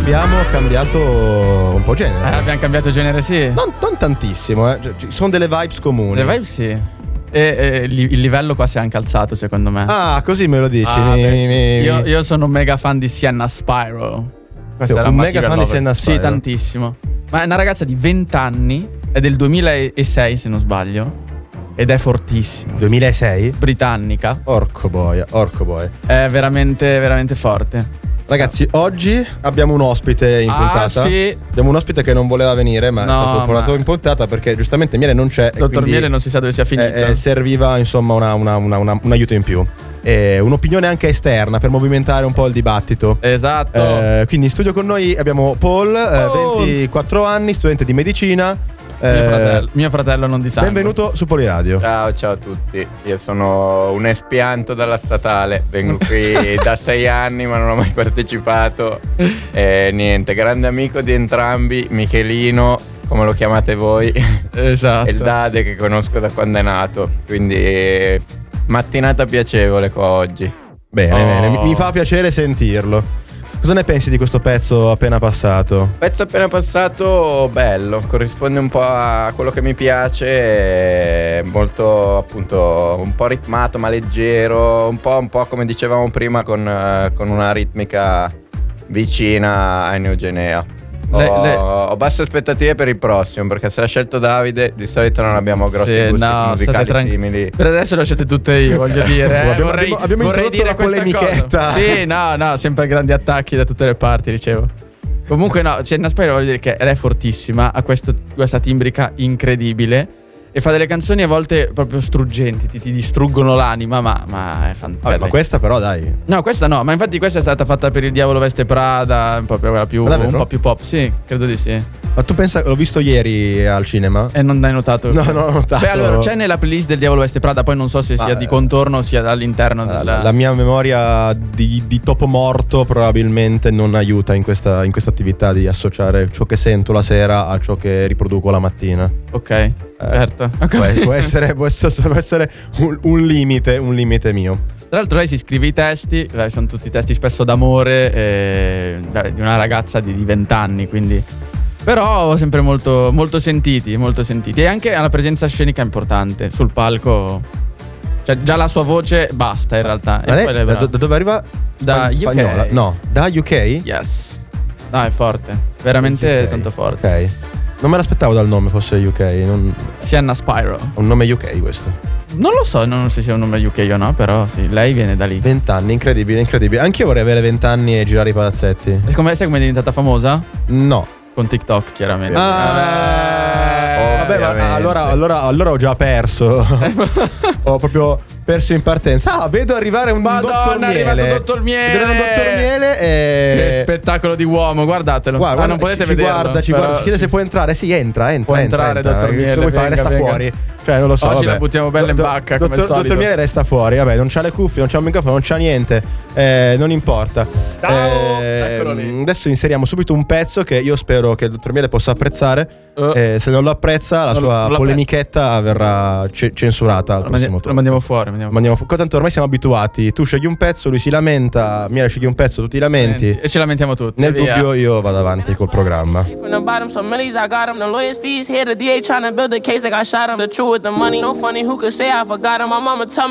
abbiamo cambiato un po' genere. Abbiamo cambiato genere, sì. Non tantissimo, Ci sono delle vibes comuni. Le vibes sì. E il livello qua si è anche alzato, secondo me. Ah, così me lo dici. Io sono un mega fan di Sienna Spyro. Questa era un mega fan di Sienna Spyro? Sì, tantissimo. Ma è una ragazza di 20 anni. È del 2006, se non sbaglio. Ed è fortissima. 2006? Britannica. Orco boia. È veramente, veramente forte. Ragazzi, oggi abbiamo un ospite in puntata. Sì. Abbiamo un ospite che non voleva venire, ma è stato portato in puntata perché giustamente Miele non c'è. Dottor Miele non si sa dove sia finito. Serviva insomma un aiuto in più. Un'opinione anche esterna per movimentare un po' il dibattito. Esatto. Quindi in studio con noi abbiamo Paul. 24 anni, studente di medicina. Mio fratello non di sangue. Benvenuto su Poliradio. Ciao a tutti. Io sono un espianto dalla statale. Vengo qui da 6 anni ma non ho mai partecipato. Niente, grande amico di entrambi, Michelino, come lo chiamate voi. Esatto. E il Dade, che conosco da quando è nato. Quindi mattinata piacevole qua oggi. Bene, mi fa piacere sentirlo. Cosa ne pensi di questo pezzo appena passato? Pezzo appena passato bello, corrisponde un po' a quello che mi piace, molto appunto un po' ritmato ma leggero, un po' come dicevamo prima con una ritmica vicina a Ennio Genea. Ho basse aspettative per il prossimo, perché se l'ha scelto Davide di solito non abbiamo grossi gusti musicali simili. Per adesso le ho scelte tutte io, voglio dire. Abbiamo introdotto dire la polemichetta. Sì, no, sempre grandi attacchi da tutte le parti, dicevo. Comunque no, Sienna Spyro, voglio dire che lei è fortissima, ha questa timbrica incredibile e fa delle canzoni a volte proprio struggenti, ti distruggono l'anima, ma è fantastico. Ma questa però dai. No, questa no, ma infatti questa è stata fatta per Il Diavolo Veste Prada, proprio quella un po' più pop, sì, credo di sì. Ma tu pensa, l'ho visto ieri al cinema e non hai notato? No, non ho notato. Beh, allora c'è nella playlist del Diavolo Veste Prada, poi non so se sia di contorno o sia all'interno la mia memoria di topo morto probabilmente non aiuta in questa attività di associare ciò che sento la sera a ciò che riproduco la mattina. Ok, certo. Può essere un limite mio. Tra l'altro lei si scrive i testi, sono tutti testi spesso d'amore di una ragazza di 20 anni, quindi però sempre molto, molto sentiti. E anche ha una presenza scenica importante sul palco. Cioè già la sua voce basta in realtà. Ma lei da dove arriva? Da UK. Spagnola? No, da UK? Yes. No, è forte, veramente UK. tanto forte. Ok. Non me l'aspettavo dal nome fosse UK. Sienna Spyro. Un nome UK questo? Non lo so, non so se sia un nome UK o no, però sì, lei viene da lì. 20 anni, incredibile. Anche io vorrei avere 20 anni e girare i palazzetti. E sai come è diventata famosa? No. Con TikTok, chiaramente. Vabbè, ma allora ho già perso. Ho proprio perso in partenza. Vedo arrivare un Dottor Miele. È arrivato Dottor Miele. Che spettacolo di uomo, guardatelo. Guarda, non potete vederlo. Ci guarda, ci chiede se può entrare. Sì, entra. Può entrare, Dottor Miele. Se vuoi fare, resta fuori. Cioè, non lo so. Oggi la buttiamo bella in bacca. Dottor Miele resta fuori. Vabbè, non c'ha le cuffie, non c'ha un microfono, non c'ha niente. Non importa. Eccolo lì. Adesso inseriamo subito un pezzo che io spero che il Dottor Miele possa apprezzare. Se non lo apprezza, la sua polemichetta verrà censurata al prossimo turno. Lo mandiamo fuori. Tanto ormai siamo abituati. Tu scegli un pezzo, lui si lamenta. Miele scegli un pezzo, tu ti lamenti. E ci lamentiamo tutti. Nel dubbio io vado avanti col programma. From the bottom, some millies I got them. The lawyers' fees here, the DA trying to build a case like I shot him. The truth with the money, no funny, who could say I forgot him? My mama tell me